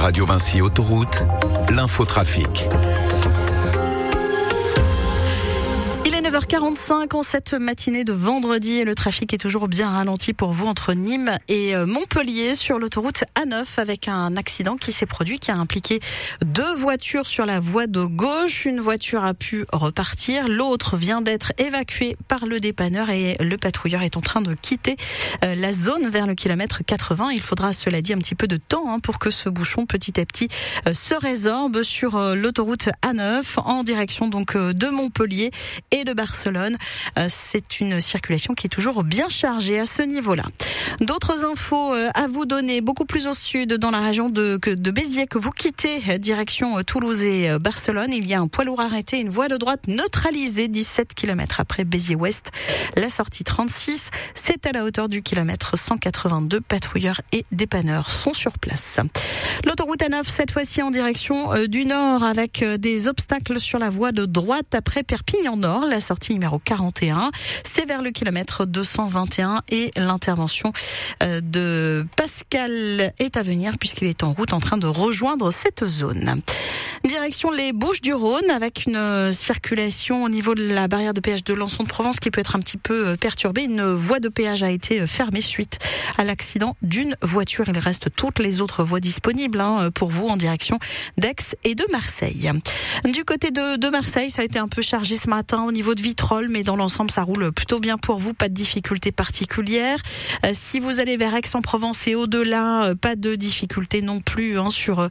Radio Vinci Autoroute, l'infotrafic. Il est 9h45 en cette matinée de vendredi et le trafic est toujours bien ralenti pour vous entre Nîmes et Montpellier sur l'autoroute A9 avec un accident qui s'est produit qui a impliqué 2 voitures sur la voie de gauche. Une voiture a pu repartir, l'autre vient d'être évacuée par le dépanneur et le patrouilleur est en train de quitter la zone vers le kilomètre 80. Il faudra, cela dit, un petit peu de temps pour que ce bouchon petit à petit se résorbe sur l'autoroute A9 en direction donc de Montpellier et de Barcelone. C'est une circulation qui est toujours bien chargée à ce niveau-là. D'autres infos à vous donner, beaucoup plus au sud, dans la région de Béziers, que vous quittez direction Toulouse et Barcelone. Il y a un poids lourd arrêté, une voie de droite neutralisée, 17 km après Béziers-Ouest. La sortie 36, c'est à la hauteur du kilomètre 182. Patrouilleurs et dépanneurs sont sur place. L'autoroute A9, cette fois-ci en direction du nord, avec des obstacles sur la voie de droite après Perpignan-Nord. La sortie numéro 41, c'est vers le kilomètre 221 et l'intervention de Pascal est à venir puisqu'il est en route en train de rejoindre cette zone. Direction les Bouches-du-Rhône avec une circulation au niveau de la barrière de péage de Lançon-de-Provence qui peut être un petit peu perturbée. Une voie de péage a été fermée suite à l'accident d'une voiture. Il reste toutes les autres voies disponibles pour vous en direction d'Aix et de Marseille. Du côté de Marseille, ça a été un peu chargé ce matin au niveau de Vitrolles, mais dans l'ensemble, ça roule plutôt bien pour vous. Pas de difficultés particulières. Si vous allez vers Aix-en-Provence et au-delà, pas de difficultés non plus sur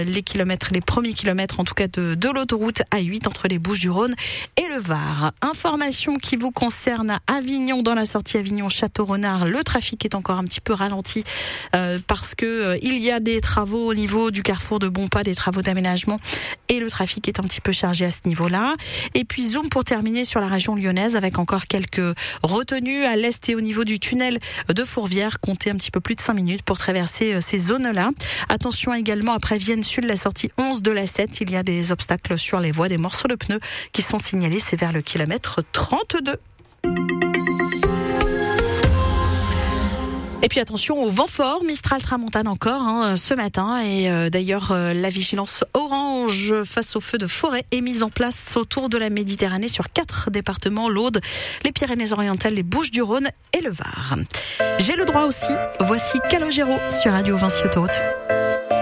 les premiers kilomètres en tout cas de l'autoroute A8 entre les Bouches-du-Rhône et le Var. Information qui vous concerne à Avignon, dans la sortie Avignon-Château-Renard, le trafic est encore un petit peu ralenti parce que il y a des travaux au niveau du carrefour de Bonpas, des travaux d'aménagement et le trafic est un petit peu chargé à ce niveau-là. Et puis zoom pour terminer sur la région lyonnaise avec encore quelques retenues à l'est et au niveau du tunnel de Fourvière. Comptez un petit peu plus de 5 minutes pour traverser ces zones-là. Attention également après Vienne-Sud, la sortie 11 de la 7. Il y a des obstacles sur les voies, des morceaux de pneus qui sont signalés. C'est vers le kilomètre 32. Et puis attention au vent fort, Mistral Tramontane encore ce matin. Et d'ailleurs, la vigilance orange face aux feux de forêt est mise en place autour de la Méditerranée sur 4 départements, l'Aude, les Pyrénées-Orientales, les Bouches-du-Rhône et le Var. J'ai le droit aussi, voici Calogero sur Radio Vinci Autoroute.